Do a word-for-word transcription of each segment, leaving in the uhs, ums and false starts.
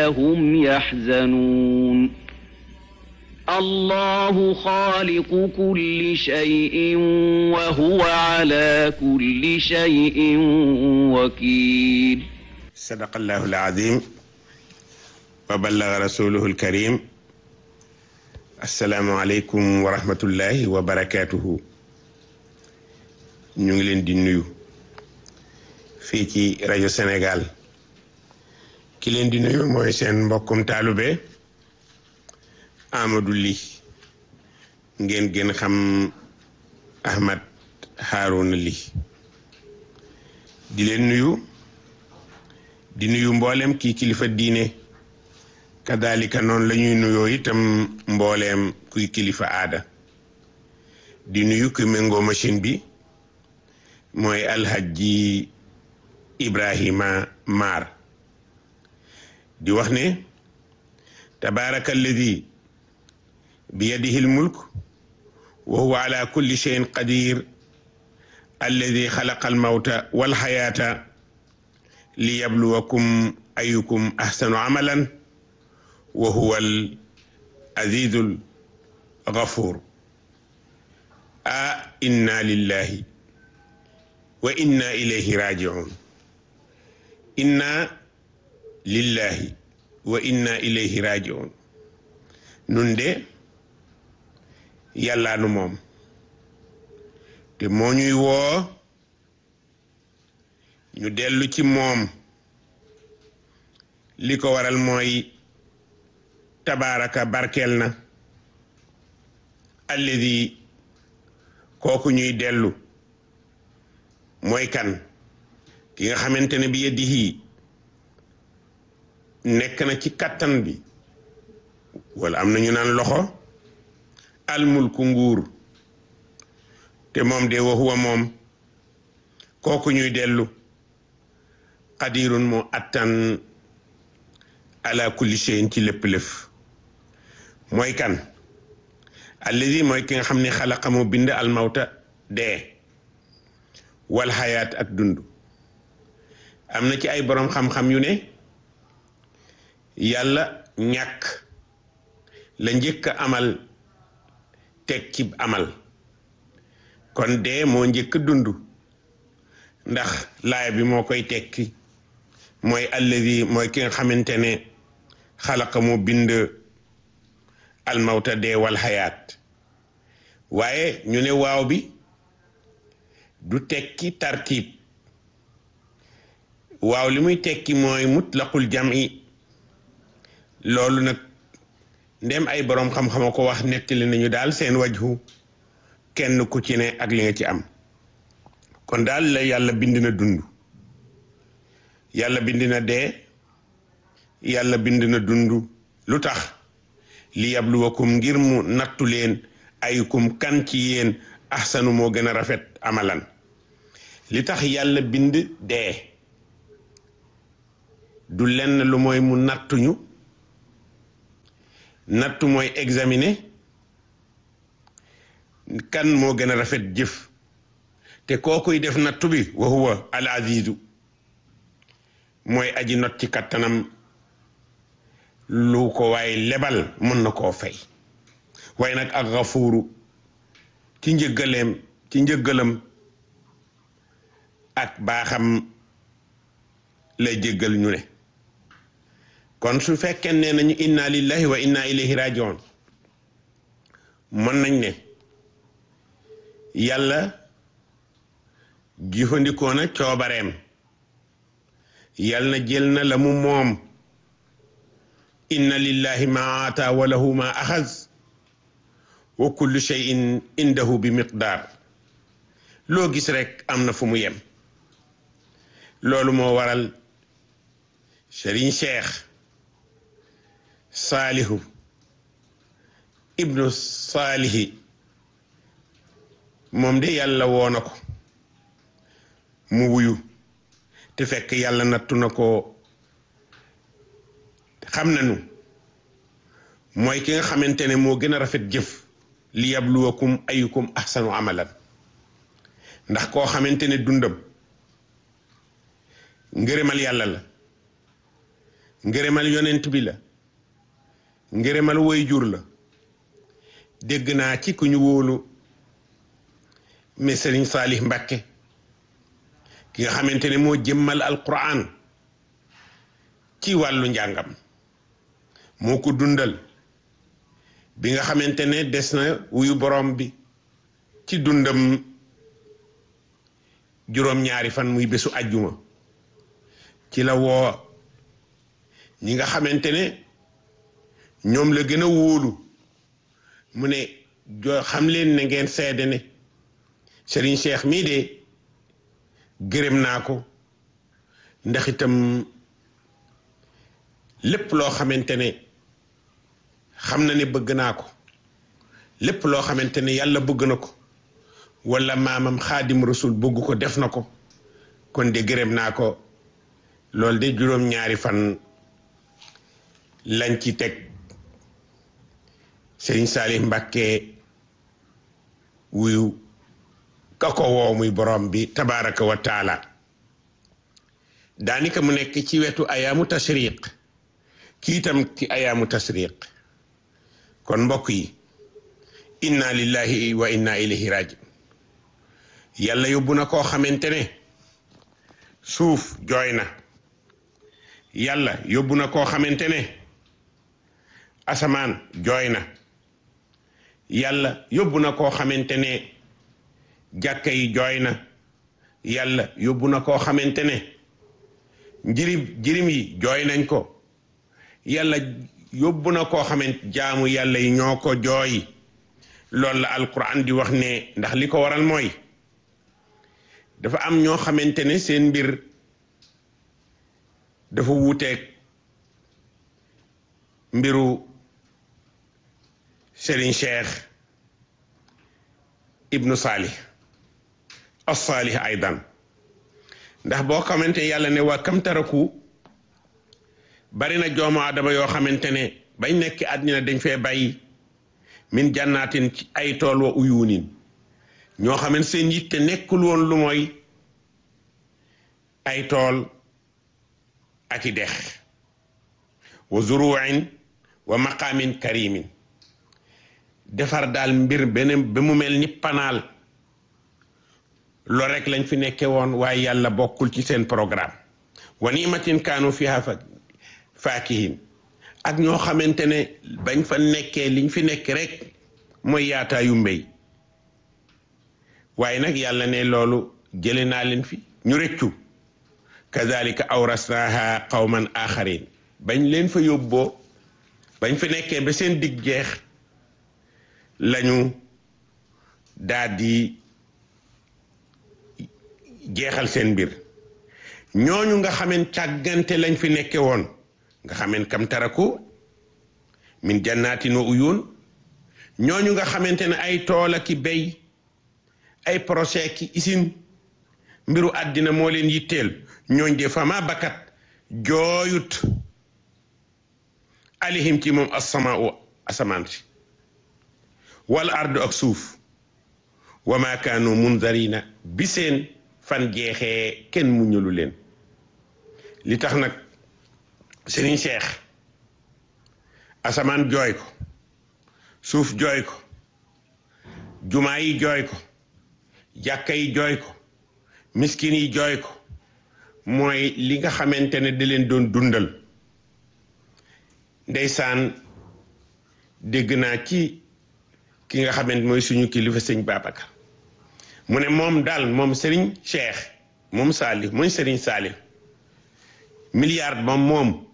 ولا هم يحزنون الله خالق كل شيء وهو على كل شيء وكيل صدق الله العظيم وبلغ رسوله الكريم السلام عليكم ورحمة الله وبركاته ñu ngi leen di nuyu fii ci rajo Sénégal ki leen di nuyu mooy seen mbokkum taalube Amadou Ly ngeen gën xam Ahmed Harouna Ly di leen nuyu di nuyu mboolem kii kilifa diine kadalika noonu la ñuy nuyoo itam mbooleem kuy kilifa aada di nuyu ku méngoo machine bi mooy alhaji Ibrahima Mar di wax ne tabaraka alladi biyadihi almulk wa huwa ala kulli shay'in qadir alladi xalaqa almawta walxayata liyabluwakum ayukum ahsanu amalan wa huwa al azizul ghafur a inna lillahi wa inna ilayhi raji'un inna lillahi wa inna ilayhi raji'un nun de yàlla nu moom te moo ñuy woo ñu dellu ci moom li ko waral mooy tabaraka barkeel na alladi kooku ñuy dellu mooy kan ki nga xamante ne bi yadihi nekk na ci kattan bi wala am na ñu naan loxo almulku nguur te moom de wa huwa moom kooku ñuy dellu qadirun moo attan ala kulli shay'in ci lépp lépp mooy kan alladi mooy ki nga xam ne xalaqa moo bind almawta dee wal xayaat ak dund am na ci ay boroom xam-xam yu ne yàlla ñàkk la njëkk a amal teg ci amal kon dee moo njëkk dund ndax laaya bi moo koy tekki mooy alladi mooy ki nga xamante ne xalaqa moo bind almawta dee wal xayaat waaye ñu ne waaw bi du tekki tartib waaw li muy tekki mooy mutlaqul jam'i loolu nag ndem ay boroom xam-xama ko wax nettali nañu daal seen wajhu kenn ku ci ne ak li nga ci am kon daal la yàlla bind na dund yàlla bind na dee yàlla bind na dund lu tax li yabluwakum ngir mu nattu leen ayukum kan ci yéen ahsanu moo gën a rafet amalan li tax yàlla bind dee du lenn lu mooy mu nattuñu nattu mooy examiner kan moo gën a rafet jëf te kookuy def nattu bi wa huwa al azizu mooy aji not ci kattanam lu ko waaye lebal mën na koo fay waaye nag ak gafuuru ci njëggaleem ci njëggalam ak baaxam lay jéggal ñu ne kon su fekkee ne nañu inna lillahi wa inna ilayhi raji'un mën nañ ne yàlla jëfandikoo na coobareem yàlla na jël na la mu moom inna lillahi ma aata wa lahu ma axaz wa kullu shay'in indahu bi miqdaar loo gis rek am na fu mu yem loolu moo waral Serigne Cheikh Saalihu ibnu Saalihi moom de yàlla woo na ko mu wuyu te fekk yàlla nattu na ko xam nañu mooy ki nga xamante ne moo gën a rafet jëf li yabluwakum ayukum ahsanu amalan ndax koo xamante ne dundam ngërëmal yàlla la ngërëmal yonent bi la ngërëmal way jur la dégg naa ci ku ñu wóolu mais Serigne Salih Mbacké ki nga xamante ne moo jëmmal alquran ci wàllu njàngam moo ko dundal bi nga xamante ne des na wuyu borom bi ci dundam juróom-ñaari fan muy bésu ajjuma ci la woo ñi nga xamante ne ñoom la gën a wóolu mu ne joo xam leen ne ngeen seede ne Serigne Cheikh mii de gërëm naa ko ndax itam lépp loo xamante ne xam na ne bëgg naa ko lépp loo xamante ne yàlla bëgg na ko wala maamam xaadim rasul bëgg ko def na ko kon de gërëm naa ko loolu de juróom-ñaari fan lañ ci teg Serigne Salih Mbacké wuyu ka ko woo muy borom bi tabaraka wa taala daanaka mu nekk ci wetu ayaamu tashriq kii itam ci ayaamu tashriq kon mbokk yi inna lillahi wa inna ilayhi raji yàlla yóbbu na koo xamante ne suuf jooy na yàlla yóbbu na koo xamante ne asamaan jooy na yàlla yóbbu na koo xamante ne jàkka yi jooy na yàlla yóbbu na koo xamante ne njirim jirim yi jooy nañ ko yàlla yóbbu na koo xamante jaamu yàlla yi ñoo ko jooy loolu la alquran di wax ne ndax li ko waral mooy dafa am ñoo xamante ne seen mbir dafa wuuteeg mbiru Serigne Cheikh ibnu Salih as-Salih aydan ndax boo xamante yàlla ne waa kam taraku bari na joomu adama yoo xamante ne bañ nekk àddina dañ fee bàyyi min jànnaatin ci ay tool wa uyuunin ñoo xamante seen yitte nekkul woon lu mooy ay tool ak i dex wa zuruin wa maqaamin karimin defar daal mbir beneen ba mu mel ni panaal loolu rek lañ fi nekke woon waaye yàlla bokkul ci seen programme wa nimatin kaanu fiha fa faakihin ak ñoo xamante ne bañ fa nekkee liñ fi nekk rek mooy yaataayu mbéy waaye nag yàlla ne loolu jële naa leen fi ñu rëccu kazalika awrasnaha qawman axarin bañ leen fa yóbboo bañ fa nekkee ba seen dig jeex lañu daal di jeexal seen mbir ñooñu nga xamen càggante lañ fi nekke woon nga xamen kam taraku min jannatin wa uyun ñooñu nga xamante ne ay tool ki béy ay projet ki usine mbiru àddina moo leen yitteel ñooñ de fama bakat jooyut alihim ci moom assamaa u asamaan si wal ardu ak suuf wa ma kaanu munzarina bi seen fan jeexee kenn mu ñulu leen li tax nag Serigne Cheikh asamaan jooy ko suuf jooy ko jumaa yi jooy ko jàkka yi jooy ko miskin yi jooy ko mooy li nga xamante ne da leen doon dundal ndeysaan dégg naa ci ki nga xamante mooy suñu kilifa sëñ Babacar mu ne moom daal moom Serigne Cheikh moom Salih mooy Serigne Salih milliard moom moom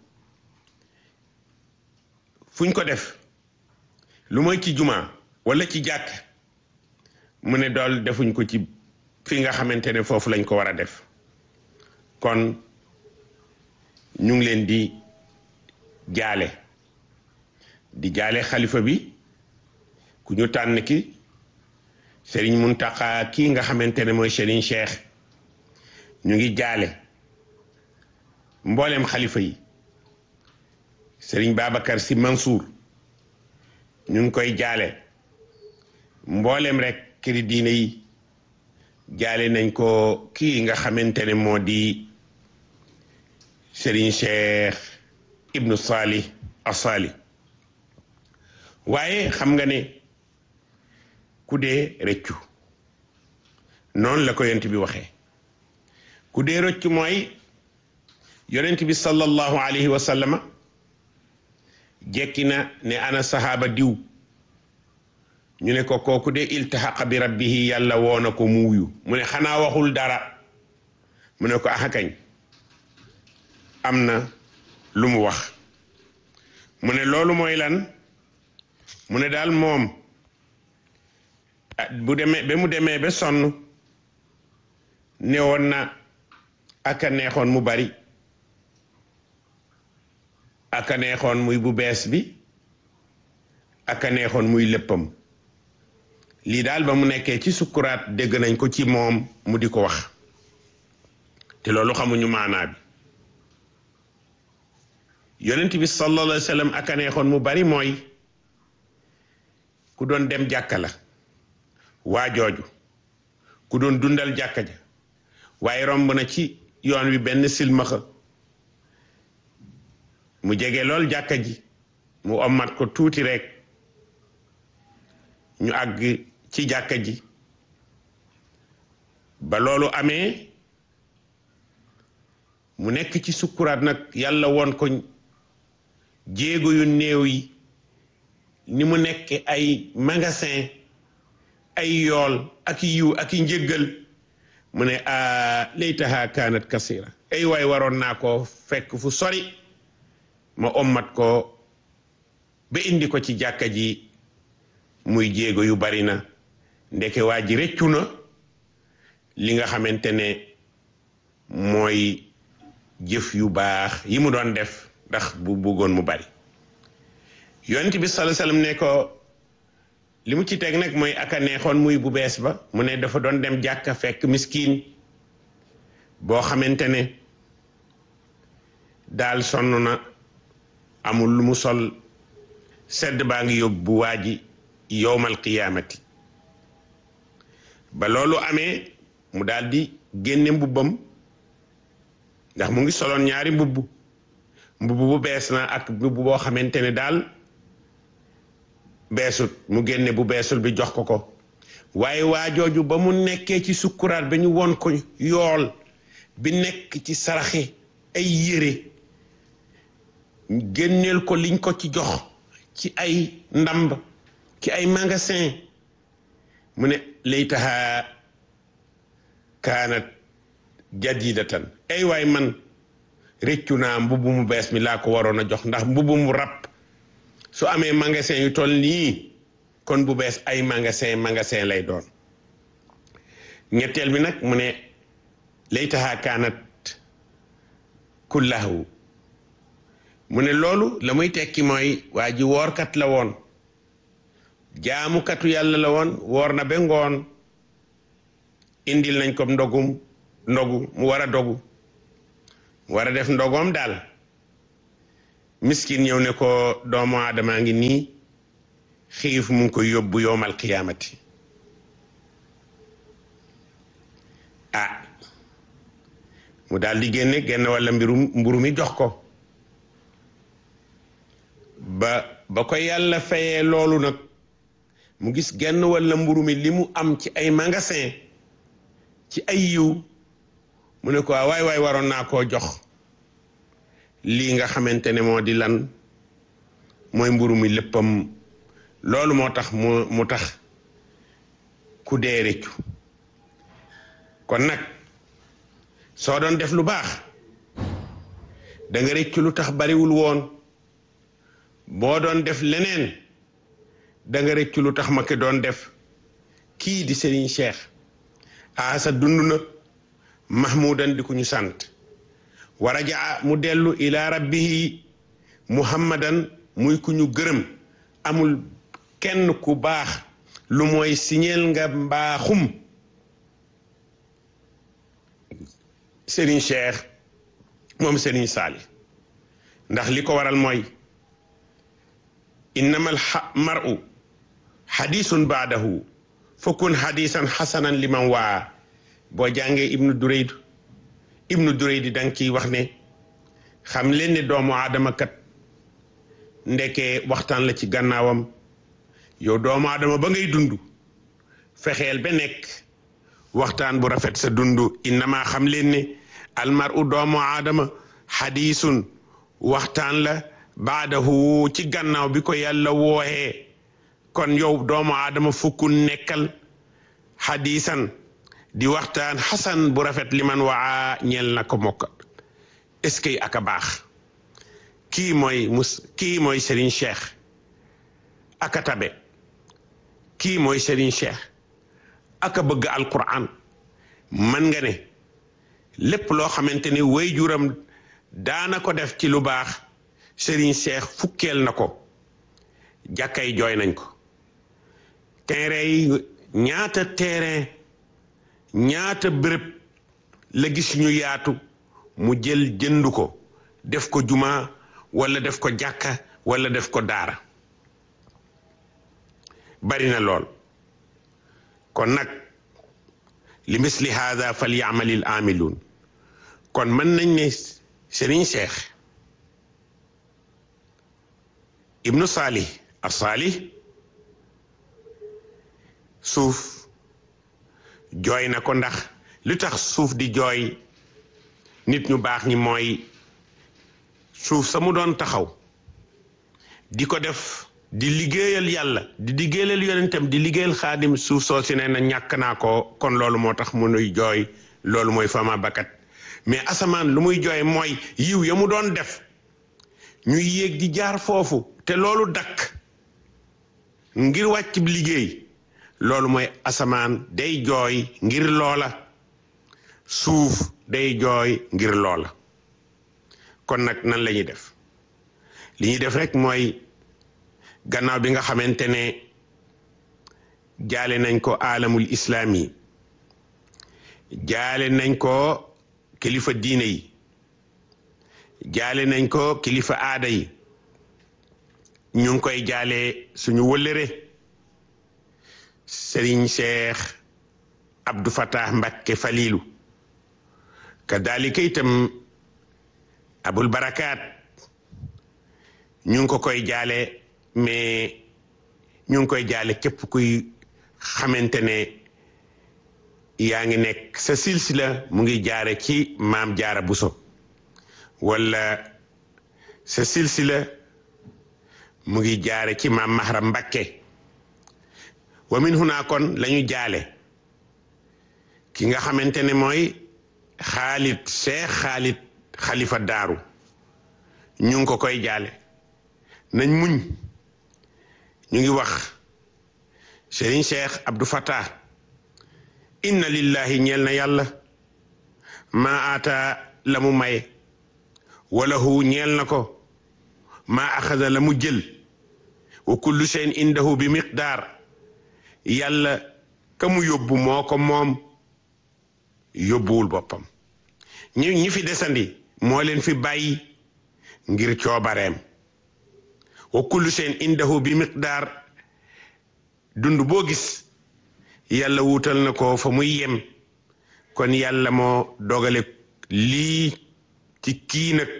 fuñ ko def lu mooy ci juma wala ci jàkk mu ne dool defuñ ko ci fi nga xamante ne foofu lañ ko war a def kon ñu ngi leen di jaale di jaale xalifa bi ku ñu tànn ki Serigne Mountakha kii nga xamante ne mooy Serigne Cheikh ñu ngi jaale mboolem xalifa yi Serigne Babacar Sy Mansour ñu ngi koy jaale mboolem rek këri diine yi jaale nañ ko kii nga xamante ne moo di Serigne Cheikh ibnu Salih as-Salih waaye xam nga ne ku dee rëccu noonu la ko yonent bi waxee ku dee rëccu mooy yonent bi sallallahu alayhi wa sallama jekki na ne ana sahaaba diw ñu ne ko kooku de iltahaqa bi rabbihi yàlla woona ko muuyu mu ne xanaa waxul dara mu ne ko axakañ am na lu mu wax mu ne loolu mooy lan mu ne daal moom bu demee ba mu demee ba sonn ne woon na aka neexoon mu bari aka neexoon muy bu bees bi aka neexoon muy léppam lii daal ba mu nekkee ci sukkuraat dégg nañ ko ci moom mu di ko wax te loolu xamuñu maanaa bi yonent bi sallallahu alayhi wa sallam aka neexoon mu bari mooy ku doon dem jàkka la waa jooju ku doon dundal jàkka ja waaye romb na ci yoon wi benn silmaxa mu jege lool jàkka ji mu ommat ko tuuti rek ñu àgg ci jàkka ji ba loolu amee mu nekk ci sukkuraat nag yàlla woon ko jéego yu néew yi ni mu nekk ay magasin ay yool ak yiw ak i njëggal mu ne a laytaha kaanat kasira ay waay waroon naa ko fekk fu sori ma ommat ko ba indi ko ci jàkka ji muy jéego yu bari na ndeke waa ji rëccu na li nga xamante ne mooy jëf yu baax yi mu doon def ndax bu bëggoon mu bari yonent bi sallallahu alayhi wasallam ne ko li mu ci teg nag mooy aka neexoon muy bu bees ba mu ne dafa doon dem jàkka fekk miskin boo xamante ne daal sonn na amul lu mu sol sedd baa ngi yóbbu waa ji yowmal qiyaamati ba loolu amee mu daal di génne mbubbam ndax mu ngi soloon ñaari mbubb mbubb bu bees na ak mbubb boo xamante ne daal beesut mu génne bu beesul bi jox ko ko waaye waa jooju ba mu nekkee ci sukkuraat ba ñu won ko yool bi nekk ci saraxe ay yére génneel ko liñ ko ci jox ci ay ndamb ci ay magasin mu ne laytaha kaanat jadidatan ay waay man réccu naa mbubb mu bees mi laa ko waroon a jox ndax mbubb mu rab su amee magasin yu toll nii kon bu bees ay magasin magasin lay doon ñetteel bi nag mu ne laytaha kaanat kullahu mu ne loolu la muy tekki mooy waa ji woorkat la woon jaamukatu yàlla la woon woor na ba ngoon indil nañ ko ndogum ndogu mu war a dogu mu war a def ndogoom daal miskin ñëw ne ko doomu aadama ngi nii xiif mu ngi koy yóbbu yowmal qiyaamati ah mu daal di génne génn walla mbirum mburu mi jox ko ba ba ko yàlla fayee loolu nag mu gis genn walla mburu mi li mu am ci ay magasin ci ay yiw mu ne ko waay waay waroon naa koo jox lii nga xamante ne moo di lan mooy mburu mi léppam loolu moo tax mu mu tax ku dee réccu kon nag soo doon def lu baax da nga réccu lu tax bariwul woon boo doon def leneen da nga réccu lu tax ma ko doon def kii di Serigne Cheikh asa dund na mahmudan di ku ñu sant wa rajaa mu dellu ila rabbihi muhammadan muy ku ñu gërëm amul kenn ku baax lu mooy siñeel nga mbaaxum Serigne Cheikh moom Serigne Saliou ndax li ko waral mooy innamal mar'u hadisun baadahu fakun hadisan hasanan liman waa boo jàngee ibnu Durayd ibnu Durayd danga ciy wax ne xam leen ne doomu aadama kat ndekee waxtaan la ci gannaawam. yow doomu aadama ba ngay dund fexeel ba nekk waxtaan bu rafet sa dund. innama xam leen ne almaru doomu aadama xadiisun waxtaan la baadahu ci gannaaw bi ko yàlla wooxee. kon yow doomu aadama fukk nekkal xadiisan di waxtaan xasan bu rafet li man waa ñeel na ko mokk. est-ce que aka baax kii mooy mus kii mooy Serigne Cheikh aka tabe kii mooy Serigne Cheikh aka bëgg alquran. mën nga ne lépp loo xamante ni way juram daana ko def ci lu baax Serigne Cheikh fukkeel na ko. jàkkay jooy nañ ko. terrain yi ñaata terrain ñaata bërëb la gis ñu yaatu mu jël jënd ko def ko juma wala def ko jàkka wala def ko daara. bari na lool. kon nag li misli haada fal yaamalil aamiluun. kon mën nañ ne Serigne Cheikh ibnu Salih as-Salih suuf jooy na ko. ndax lu tax suuf di jooy nit ñu baax ñi mooy suuf sa mu doon taxaw di ko def di liggéeyal yàlla di liggéeyal yonentam di liggéeyal xaadim. suuf soo si ne na ñàkk naa ko. kon loolu moo tax mu nuy jooy. loolu mooy fama bakat. mais asamaan lu muy jooy mooy yiw ya mu doon def ñuy yéeg di jaar foofu te loolu dakk ngir wàcc liggéey. loolu mooy asamaan day jooy ngir loola. suuf day jooy ngir loola. kon nag nan la ñuy def li ñuy def rek mooy gannaaw bi nga xamante ne jaale nañ ko alamul islaami jaale nañ ko kilifa diine yi jaale nañ ko kilifa aada yi ñu ngi koy jaale suñu wëllëre Serigne Cheikh Abdou Fatah Mbacké Falilou. kadalika itam abul barakaat ñu ngi ko koy jaale. mais ñu ngi koy jaale képp kuy xamante ne yaa ngi nekk sa silsila mu ngi jaare ci maam Jaara Buso wala sa silsila mu ngi jaare ci maam Mahram Mbacké. wa min huna kon lañu jaale ki nga xamante ne mooy Xaalit Cheikh Xaalit xalifa daaru. ñu ngi ko koy jaale. nañ muñ. ñu ngi wax Serigne Cheikh Abdou Fatah inna lillahi ñeel na yàlla maa aata la mu maye walahu ñeel na ko maa axada la mu jël wa kullu shay'in indahu bi miqdaar. yàlla ka mu yóbbu moo ko moom yóbbuwul boppam. ñi ñi fi desandi moo leen fi bàyyi ngir coobareem. wa kullu shay'in indahu bi miqdaar. dund boo gis yàlla wuutal na ko fa muy yem. kon yàlla moo dogale lii ci kii nag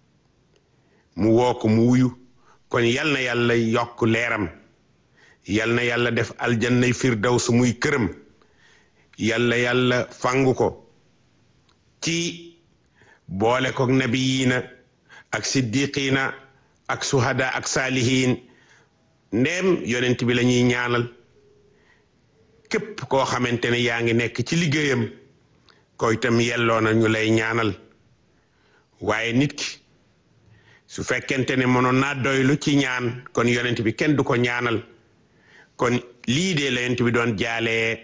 mu woo ko mu wuyu. kon yal na yàlla yokk leeram. yal na yàlla def aljannay firdaws muy këram. yàlla yàlla fangu ko ci boole ko nabiyiina ak siddiqiina ak suhada ak saalihiin. ndéem yonent bi la ñuy ñaanal képp koo xamante ne yaa ngi nekk ci liggéeyam koy itam yelloo na ñu lay ñaanal. waaye nit ki su fekkente ne mënoon naa doylu ci ñaan kon yonent bi kenn du ko ñaanal. kon lii de la yonent bi doon jaalee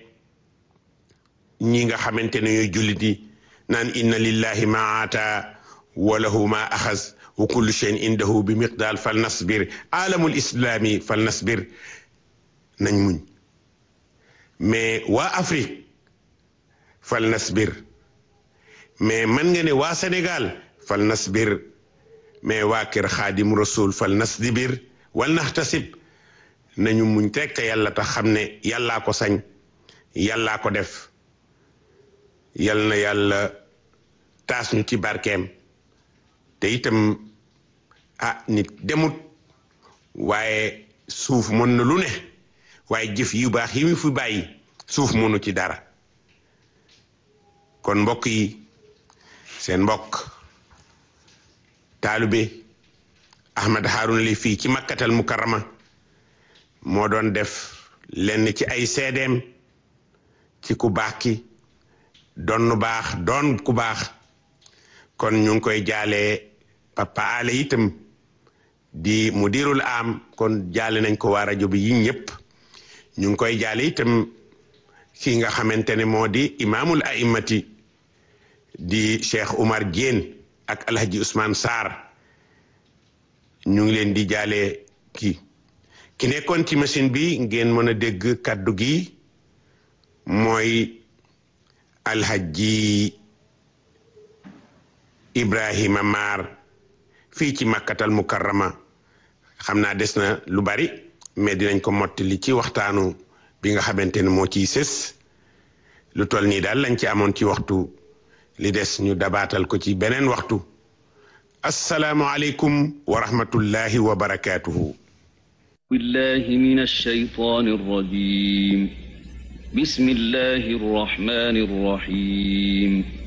ñi nga xamante ne ñooy jullit yi naan inna lillahi ma aata wa lahu ma axas wa kullu shay'in indahu bi miqdaar fal nasbir. alamul islami fal nasbir. nañ muñ. mais waa Afrique fal nasbir. mais man nga ne waa Sénégal fal nasbir. mais waa kër xaadim rasul fal nasbir wal naxtasib. nañu muñ teg te yàlla tax xam ne yàllaa ko sañ yàllaa ko def. yal na yàlla taas ñu ci barkeem. te itam ah nit demut waaye suuf mën na lu ne waaye jëf yu baax yi mu fi bàyyi suuf mënu ci dara. kon mbokk yi seen mbokk taalibe Ahmed Harouna Ly fii ci Makkatal Mukarrama moo doon def lenn ci ay seedeem ci ku baax ki doon nu baax doon ku baax. kon ñu ngi koy jaalee Papa Ale itam di mudirul am kon jaale nañ ko waa rajo bi yi ñëpp ñu ngi koy jaale itam ki nga xamante ne moo di imaamul a'immati di Cheikh Oumar Diène ak Alhaji Ousmane Sarr ñu ngi leen di jaale kii ki nekkoon ci machine bi ngeen mën a dégg kaddu gi mooy Alhaji Ibrahima Maar fii ci Makkatal Mukarrama xam naa des na lu bari mais dinañ ko mottali ci waxtaanu bi nga xamante ne moo ciy sës lu toll nii daal lañ ci amoon ci waxtu li des ñu dabaatal ko ci beneen waxtu. assalaamu aleykum wa rahmatullahi wa barakaatuhu. billahi minash shaytaanir rajiim. bismillahir rahmaanir rahiim.